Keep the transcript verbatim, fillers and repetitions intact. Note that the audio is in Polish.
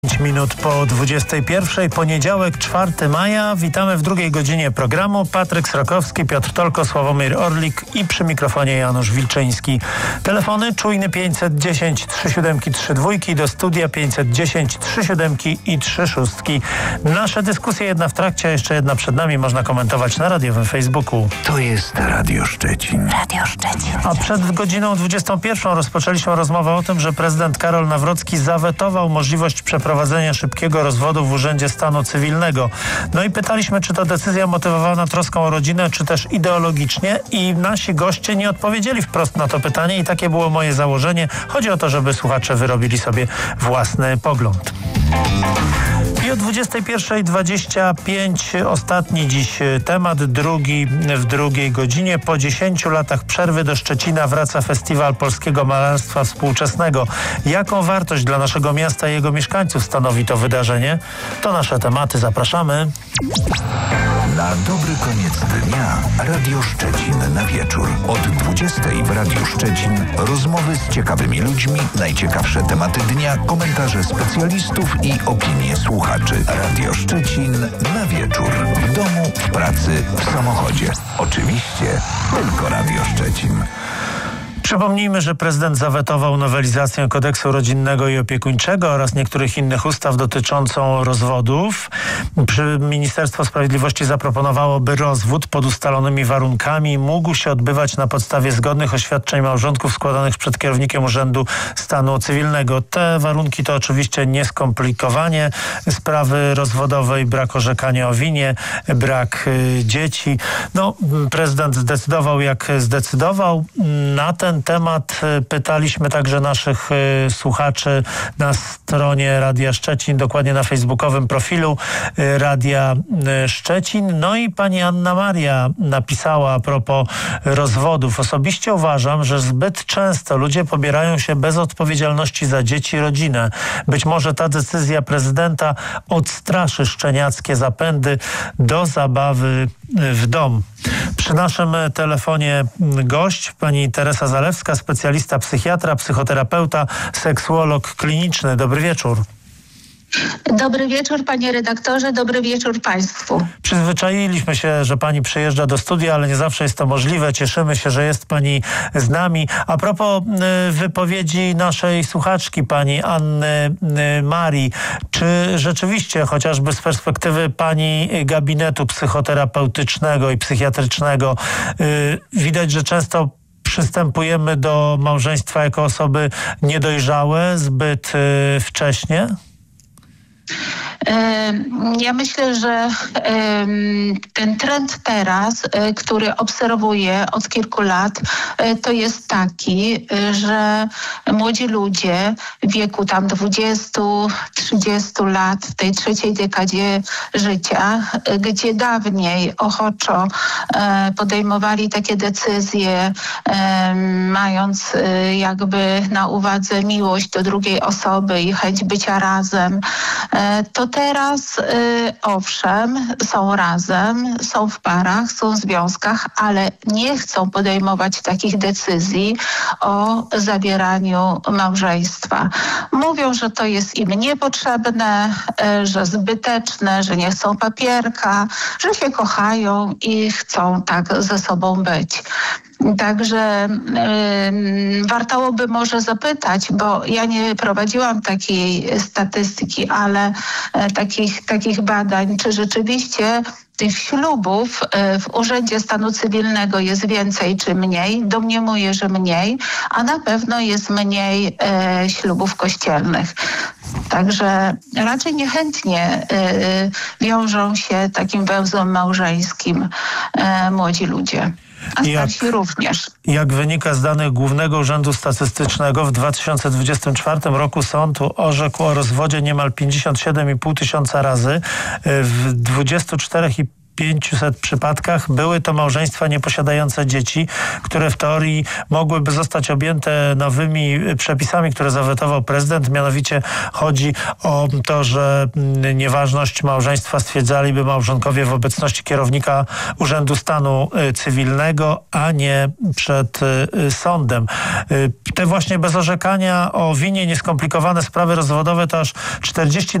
pięć minut po dwudziestej pierwszej, poniedziałek, czwartego maja. Witamy w drugiej godzinie programu. Patryk Srokowski, Piotr Tolko, Sławomir Orlik i przy mikrofonie Janusz Wilczyński. Telefony czujny pięćset dziesięć trzy siedem trzy dwa, do studia pięćset dziesięć trzy siedem i trzy sześć. Nasze dyskusje, jedna w trakcie, a jeszcze jedna przed nami, można komentować na radiowym Facebooku. To jest Radio Szczecin. Radio Szczecin. A przed godziną dwudziestą pierwszą rozpoczęliśmy rozmowę o tym, że prezydent Karol Nawrocki zawetował możliwość przeprowadzenia szybkiego rozwodu w Urzędzie Stanu Cywilnego. No i pytaliśmy, czy to decyzja motywowana troską o rodzinę, czy też ideologicznie, i nasi goście nie odpowiedzieli wprost na to pytanie i takie było moje założenie. Chodzi o to, żeby słuchacze wyrobili sobie własny pogląd. I o dwudziestej pierwszej dwadzieścia pięć ostatni dziś temat, drugi w drugiej godzinie. Po dziesięciu latach przerwy do Szczecina wraca Festiwal Polskiego Malarstwa Współczesnego. Jaką wartość dla naszego miasta i jego mieszkańców stanowi to wydarzenie? To nasze tematy. Zapraszamy. Na dobry koniec dnia Radio Szczecin na wieczór. Od dwudziestej w Radiu Szczecin rozmowy z ciekawymi ludźmi, najciekawsze tematy dnia, komentarze specjalistów i opinie słuchaczy. Radio Szczecin na wieczór. W domu, w pracy, w samochodzie. Oczywiście tylko Radio Szczecin. Przypomnijmy, że prezydent zawetował nowelizację kodeksu rodzinnego i opiekuńczego oraz niektórych innych ustaw dotyczącą rozwodów. Ministerstwo Sprawiedliwości zaproponowało, by rozwód pod ustalonymi warunkami mógł się odbywać na podstawie zgodnych oświadczeń małżonków składanych przed kierownikiem Urzędu Stanu Cywilnego. Te warunki to oczywiście nieskomplikowanie sprawy rozwodowej, brak orzekania o winie, brak y, dzieci. No, prezydent zdecydował, jak zdecydował. Na ten temat pytaliśmy także naszych y, słuchaczy na stronie Radia Szczecin, dokładnie na facebookowym profilu y, Radia y, Szczecin. No i pani Anna Maria napisała a propos rozwodów. Osobiście uważam, że zbyt często ludzie pobierają się bez odpowiedzialności za dzieci i rodzinę. Być może ta decyzja prezydenta odstraszy szczeniackie zapędy do zabawy w dom. Przy naszym telefonie gość, pani Teresa Zalewska, specjalista psychiatra, psychoterapeuta, seksuolog kliniczny. Dobry wieczór. Dobry wieczór, panie redaktorze, dobry wieczór państwu. Przyzwyczailiśmy się, że pani przyjeżdża do studia, ale nie zawsze jest to możliwe. Cieszymy się, że jest pani z nami. A propos y, wypowiedzi naszej słuchaczki, pani Anny y, Marii, czy rzeczywiście, chociażby z perspektywy pani gabinetu psychoterapeutycznego i psychiatrycznego, y, widać, że często przystępujemy do małżeństwa jako osoby niedojrzałe zbyt y, wcześnie? Ja myślę, że ten trend teraz, który obserwuję od kilku lat, to jest taki, że młodzi ludzie w wieku tam dwudziestu, trzydziestu lat, w tej trzeciej dekadzie życia, gdzie dawniej ochoczo podejmowali takie decyzje, mając jakby na uwadze miłość do drugiej osoby i chęć bycia razem, to teraz y, owszem, są razem, są w parach, są w związkach, ale nie chcą podejmować takich decyzji o zawieraniu małżeństwa. Mówią, że to jest im niepotrzebne, y, że zbyteczne, że nie chcą papierka, że się kochają i chcą tak ze sobą być. Także y, warto by może zapytać, bo ja nie prowadziłam takiej statystyki, ale y, takich, takich badań, czy rzeczywiście tych ślubów y, w Urzędzie Stanu Cywilnego jest więcej czy mniej. Domniemuję, że mniej, a na pewno jest mniej y, ślubów kościelnych. Także raczej niechętnie y, wiążą się takim węzłem małżeńskim y, młodzi ludzie. A starsi jak, również. Jak wynika z danych Głównego Urzędu Statystycznego, w dwa tysiące dwudziestym czwartym roku sąd orzekł o rozwodzie niemal pięćdziesiąt siedem i pół tysiąca razy. W dwudziestu czterech i pięciuset przypadkach były to małżeństwa nieposiadające dzieci, które w teorii mogłyby zostać objęte nowymi przepisami, które zawetował prezydent. Mianowicie chodzi o to, że nieważność małżeństwa stwierdzaliby małżonkowie w obecności kierownika Urzędu Stanu Cywilnego, a nie przed sądem. Te właśnie bez orzekania o winie nieskomplikowane sprawy rozwodowe to aż czterdzieści